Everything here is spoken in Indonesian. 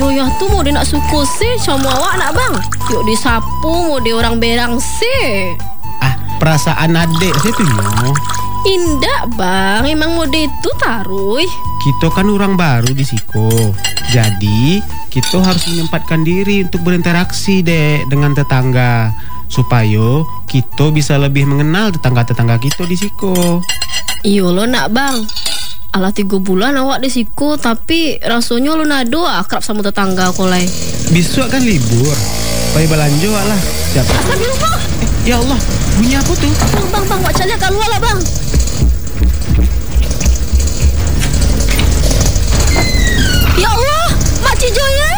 Joyah tuh mau dia nak suku sih sama awak nak bang. Yuk disapu mau dia orang berang sih. Perasaan adik saya tuh nyo. Indah bang, emang mode itu taruh. Kita kan orang baru di Siko. Jadi kita harus menyempatkan diri untuk berinteraksi dengan tetangga supaya kita bisa lebih mengenal tetangga-tetangga kita di Siko. Iyo lo nak bang. Alah 3 bulan awak di Siko, tapi rasanya lo nado akrab sama tetangga kolai. Besok kan libur. Supaya belanja lah. Siapa? Astagfirullah. Ya Allah, bunyi apa tuh? Bang, wak calik keluar lah bang. Ya Allah, Mak Cijoya.